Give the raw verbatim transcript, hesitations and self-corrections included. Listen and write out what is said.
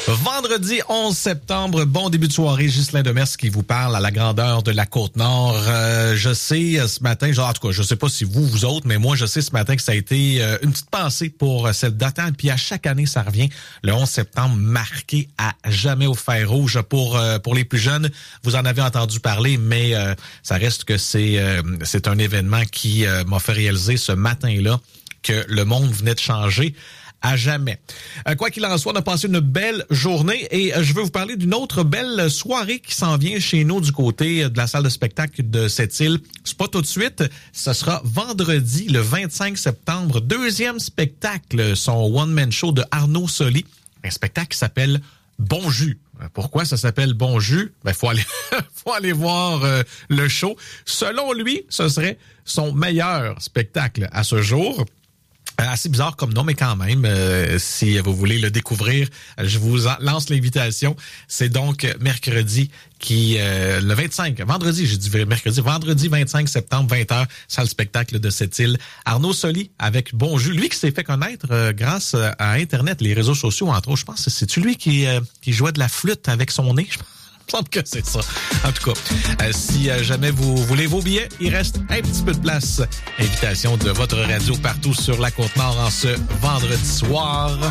Vendredi onze septembre, bon début de soirée, Ghislain Demers qui vous parle à la grandeur de la Côte-Nord. Euh, je sais ce matin, genre, en tout cas, je sais pas si vous, vous autres, mais moi, je sais ce matin que ça a été euh, une petite pensée pour cette date. Puis à chaque année, ça revient. Le onze septembre, marqué à jamais au fer rouge. Pour euh, pour les plus jeunes, vous en avez entendu parler, mais euh, ça reste que c'est euh, c'est un événement qui euh, m'a fait réaliser ce matin-là que le monde venait de changer à jamais. Euh, quoi qu'il en soit, on a passé une belle journée et euh, je veux vous parler d'une autre belle soirée qui s'en vient chez nous du côté de la salle de spectacle de Sept-Îles. C'est pas tout de suite, ce sera vendredi le vingt-cinq septembre, deuxième spectacle, son one-man show de Arnaud Soli, un spectacle qui s'appelle Bon Jus. Pourquoi ça s'appelle Bon Jus? Ben, faut aller, faut aller voir euh, le show. Selon lui, ce serait son meilleur spectacle à ce jour. Assez bizarre comme nom, mais quand même, euh, si vous voulez le découvrir, je vous en lance l'invitation. C'est donc mercredi qui euh, le vingt-cinq, vendredi, j'ai dit mercredi, vendredi vingt-cinq septembre, vingt heures, salle spectacle de Sept-Îles. Arnaud Soli avec Bon Jus, lui qui s'est fait connaître euh, grâce à Internet, les réseaux sociaux, entre autres. Je pense que c'est-tu lui qui, euh, qui jouait de la flûte avec son nez? Je pense. Il me semble que c'est ça. En tout cas, euh, si euh, jamais vous voulez vos billets, il reste un petit peu de place. Invitation de votre radio partout sur la Côte-Nord en ce vendredi soir.